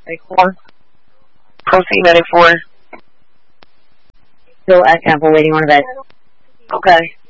Medic 4. Proceed, Medic 4. Still at Temple, waiting on a vet. Okay.